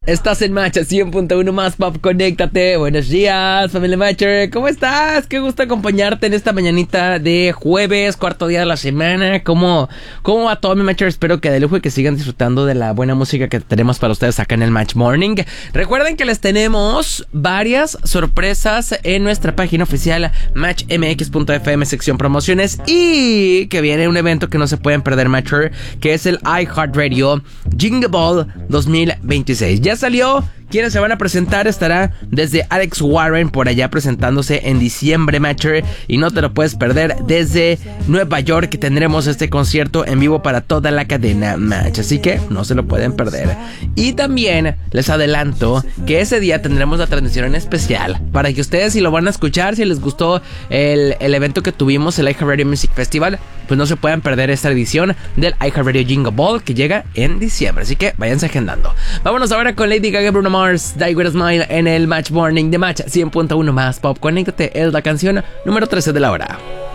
Estás en Match 100.1 más pop, conéctate. Buenos días, familia Matcher. ¿Cómo estás? Qué gusto acompañarte en esta mañanita de jueves, cuarto día de la semana. ¿Cómo va todo, mi Matcher? Espero que de lujo y que sigan disfrutando de la buena música que tenemos para ustedes acá en el Match Morning. Recuerden que les tenemos varias sorpresas en nuestra página oficial matchmx.fm, sección promociones, y que viene un evento que no se pueden perder, Matcher, que es el iHeartRadio Jingle Ball 2026. Ya salió. Quienes se van a presentar estará desde Alex Warren por allá presentándose en diciembre, Matcher, y no te lo puedes perder. Desde Nueva York que tendremos este concierto en vivo para toda la cadena Match, así que no se lo pueden perder. Y también les adelanto que ese día tendremos la transmisión en especial para que ustedes, si lo van a escuchar, si les gustó el evento que tuvimos, el iHeartRadio Music Festival, pues no se puedan perder esta edición del iHeartRadio Jingle Ball que llega en diciembre, así que váyanse agendando. Vámonos ahora con Lady Gaga, Bruno Mars, Die With A Smile en el Match Morning de Match 100.1 más pop. Conéctate, es la canción número 13 de la hora.